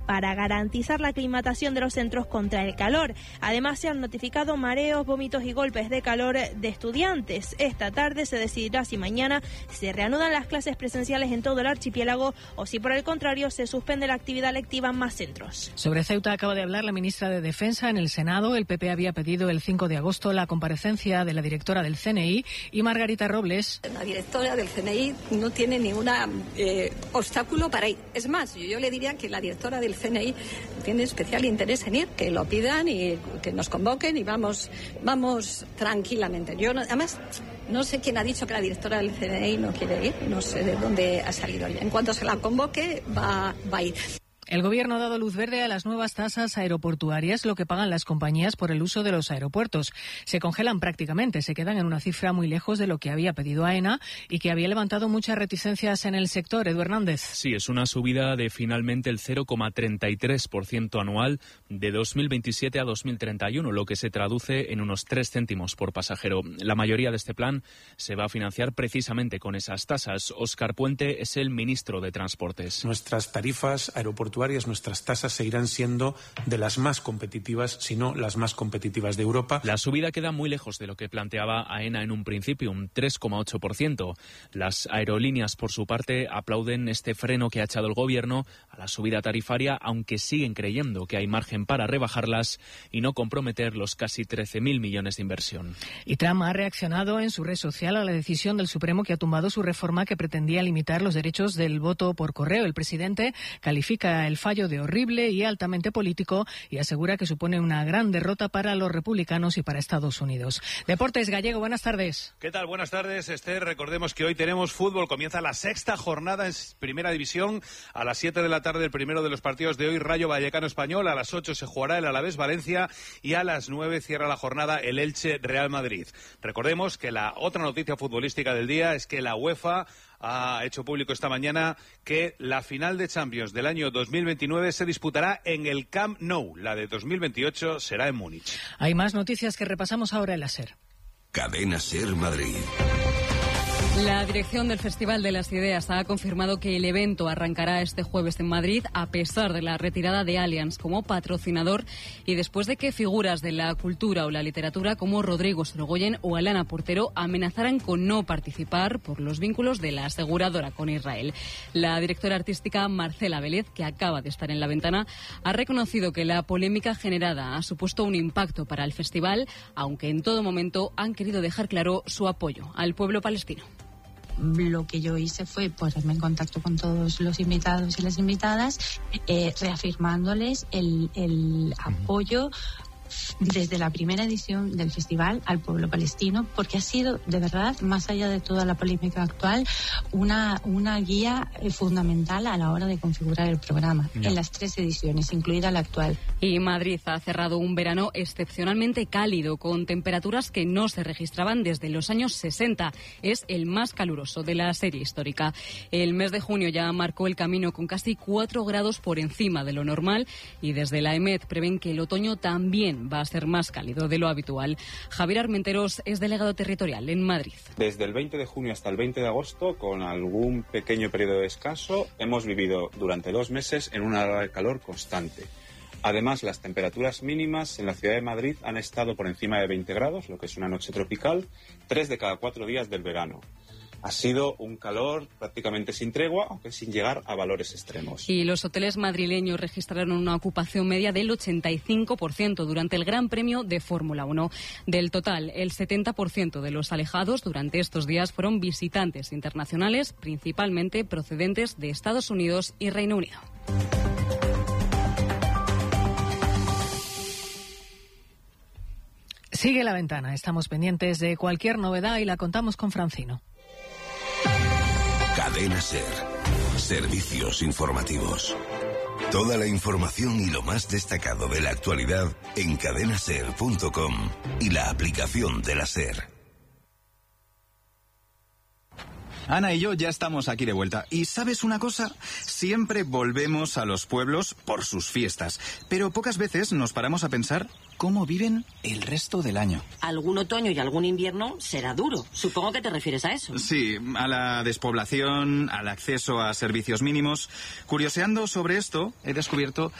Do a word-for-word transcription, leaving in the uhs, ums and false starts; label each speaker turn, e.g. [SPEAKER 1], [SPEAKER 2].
[SPEAKER 1] para garantizar la aclimatación de los centros contra el calor. Además, se han notificado mareos, vómitos y golpes de calor de estudiantes. Esta tarde se decidirá si mañana se reanudan las clases presenciales en todo el archipiélago o si por el contrario se suspende la actividad lectiva en más centros.
[SPEAKER 2] Sobre Ceuta acaba de hablar la ministra de Defensa en el Senado. El P P había pedido el cinco de agosto la comparecencia de la directora del C N I y Margarita Robles.
[SPEAKER 3] La directora del C N I no tiene ningún eh, obstáculo para ir. Es más, yo, yo le diría que la directora del C N I tiene especial interés en ir, que lo pidan y que nos convoquen y vamos, vamos tranquilamente. Yo no, además no sé quién ha dicho que la directora del C N I no quiere ir, no sé de dónde ha salido ella. En cuanto se la convoque, va, va a ir.
[SPEAKER 2] El Gobierno ha dado luz verde a las nuevas tasas aeroportuarias, lo que pagan las compañías por el uso de los aeropuertos. Se congelan prácticamente, se quedan en una cifra muy lejos de lo que había pedido AENA y que había levantado muchas reticencias en el sector. Edu Hernández.
[SPEAKER 4] Sí, es una subida de finalmente el cero coma treinta y tres por ciento anual de dos mil veintisiete a dos mil treinta y uno, lo que se traduce en unos tres céntimos por pasajero. La mayoría de este plan se va a financiar precisamente con esas tasas. Óscar Puente es el ministro de Transportes.
[SPEAKER 5] Nuestras tarifas aeroportuarias, nuestras tasas seguirán siendo de las más competitivas, si no las más competitivas de Europa.
[SPEAKER 4] La subida queda muy lejos de lo que planteaba AENA en un principio, un tres coma ocho por ciento. Las aerolíneas, por su parte, aplauden este freno que ha echado el Gobierno a la subida tarifaria, aunque siguen creyendo que hay margen para rebajarlas y no comprometer los casi trece mil millones de inversión.
[SPEAKER 2] Y Trump ha reaccionado en su red social a la decisión del Supremo que ha tumbado su reforma que pretendía limitar los derechos del voto por correo. El presidente califica el fallo de horrible y altamente político y asegura que supone una gran derrota para los republicanos y para Estados Unidos. Deportes, Gallego, buenas tardes.
[SPEAKER 6] ¿Qué tal? Buenas tardes, Esther. Recordemos que hoy tenemos fútbol. Comienza la sexta jornada en Primera División. A las siete de la tarde el primero de los partidos de hoy, Rayo Vallecano Español. A las ocho se jugará el Alavés Valencia y a las nueve cierra la jornada el Elche Real Madrid. Recordemos que la otra noticia futbolística del día es que la UEFA ha hecho público esta mañana que la final de Champions del año dos mil veintinueve se disputará en el Camp Nou. La de dos mil veintiocho será en Múnich.
[SPEAKER 2] Hay más noticias que repasamos ahora en la SER.
[SPEAKER 7] Cadena SER Madrid.
[SPEAKER 8] La dirección del Festival de las Ideas ha confirmado que el evento arrancará este jueves en Madrid a pesar de la retirada de Allianz como patrocinador y después de que figuras de la cultura o la literatura como Rodrigo Sorogoyen o Alana Portero amenazaran con no participar por los vínculos de la aseguradora con Israel. La directora artística Marcela Vélez, que acaba de estar en la ventana, ha reconocido que la polémica generada ha supuesto un impacto para el festival, aunque en todo momento han querido dejar claro su apoyo al pueblo palestino.
[SPEAKER 9] Lo que yo hice fue ponerme en contacto con todos los invitados y las invitadas, eh, reafirmándoles el, el apoyo desde la primera edición del festival al pueblo palestino, porque ha sido, de verdad, más allá de toda la polémica actual, una, una guía fundamental a la hora de configurar el programa, no. en las tres ediciones, incluida la actual.
[SPEAKER 8] Y Madrid ha cerrado un verano excepcionalmente cálido, con temperaturas que no se registraban desde los años sesenta. Es el más caluroso de la serie histórica. El mes de junio ya marcó el camino con casi cuatro grados por encima de lo normal y desde la EMET prevén que el otoño también va a ser más cálido de lo habitual. Javier Armenteros es delegado territorial en Madrid.
[SPEAKER 10] Desde el veinte de junio hasta el veinte de agosto, con algún pequeño periodo de descanso, hemos vivido durante dos meses en una ola de calor constante. Además, las temperaturas mínimas en la ciudad de Madrid han estado por encima de veinte grados, lo que es una noche tropical, tres de cada cuatro días del verano. Ha sido un calor prácticamente sin tregua, aunque sin llegar a valores extremos.
[SPEAKER 8] Y los hoteles madrileños registraron una ocupación media del ochenta y cinco por ciento durante el Gran Premio de Fórmula uno. Del total, el setenta por ciento de los alejados durante estos días fueron visitantes internacionales, principalmente procedentes de Estados Unidos y Reino Unido.
[SPEAKER 2] Sigue la ventana. Estamos pendientes de cualquier novedad y la contamos con Francino.
[SPEAKER 7] Cadena SER. Servicios informativos. Toda la información y lo más destacado de la actualidad en cadena ser punto com y la aplicación de la SER.
[SPEAKER 11] Ana y yo ya estamos aquí de vuelta. Y ¿sabes una cosa? Siempre volvemos a los pueblos por sus fiestas. Pero pocas veces nos paramos a pensar cómo viven el resto del año.
[SPEAKER 12] Algún otoño y algún invierno será duro. Supongo que te refieres a eso.
[SPEAKER 11] Sí, a la despoblación, al acceso a servicios mínimos. Curioseando sobre esto, he descubierto